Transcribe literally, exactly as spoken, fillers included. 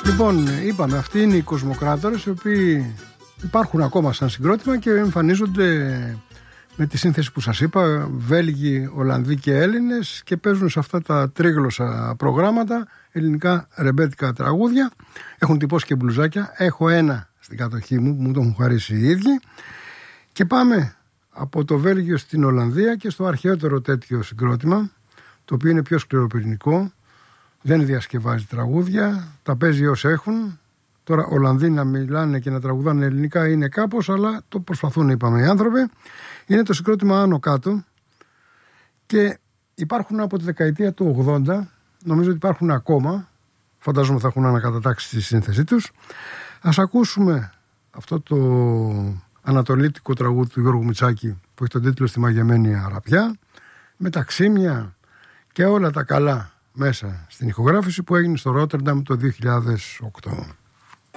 Λοιπόν, είπαμε, αυτοί είναι οι κοσμοκράτορες, οι οποίοι υπάρχουν ακόμα σαν συγκρότημα και εμφανίζονται με τη σύνθεση που σας είπα, Βέλγοι, Ολλανδοί και Έλληνες, και παίζουν σε αυτά τα τρίγλωσσα προγράμματα ελληνικά ρεμπέτικα τραγούδια. Έχουν τυπώσει και μπλουζάκια. Έχω ένα στην κατοχή μου που μου το έχουν χαρίσει οι ίδιοι. Και πάμε από το Βέλγιο στην Ολλανδία και στο αρχαιότερο τέτοιο συγκρότημα, το οποίο είναι πιο σκληροπυρηνικό. Δεν διασκευάζει τραγούδια, τα παίζει ως έχουν. Τώρα Ολλανδοί να μιλάνε και να τραγουδάνε ελληνικά είναι κάπως, αλλά το προσπαθούν, είπαμε, οι άνθρωποι. Είναι το συγκρότημα Άνω Κάτω και υπάρχουν από τη δεκαετία του ογδόντα, νομίζω ότι υπάρχουν ακόμα, φαντάζομαι θα έχουν ανακατατάξει τη σύνθεσή τους. Ας ακούσουμε αυτό το ανατολίτικο τραγούδι του Γιώργου Μητσάκη που έχει τον τίτλο «Στη μαγεμένη αραπιά», με τα ξύμια και όλα τα καλά μέσα στην ηχογράφηση που έγινε στο Ρότερνταμ το δύο χιλιάδες οκτώ.